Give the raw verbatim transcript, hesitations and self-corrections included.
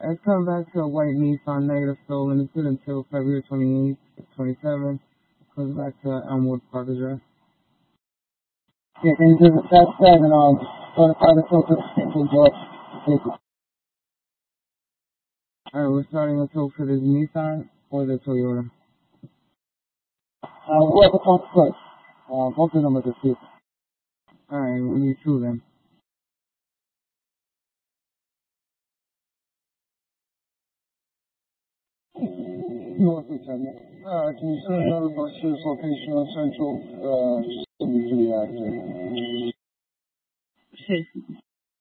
It's coming back to a white Nissan negative so limited until February twenty-eighth, twenty-seven. Comes back to Elmwood Park address. Yeah, can you do the fast tag and um, notify the filter to George? Thank you. Alright, we're starting the tow for the Nissan or the Toyota. Uh, whoever comes first. Uh, both the numbers are two. Alright, we need two then. North Lieutenant. Uh, can you send another bus to this location on Central, uh, immediately after?